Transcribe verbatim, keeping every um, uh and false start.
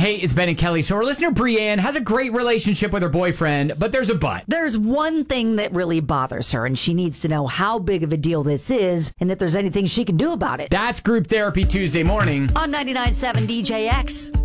Hey, it's Ben and Kelly. So our listener Brienne has a great relationship with her boyfriend, but there's a but. There's one thing that really bothers her, and she needs to know how big of a deal this is and if there's anything she can do about it. That's Group Therapy Tuesday morning On ninety-nine point seven D J X.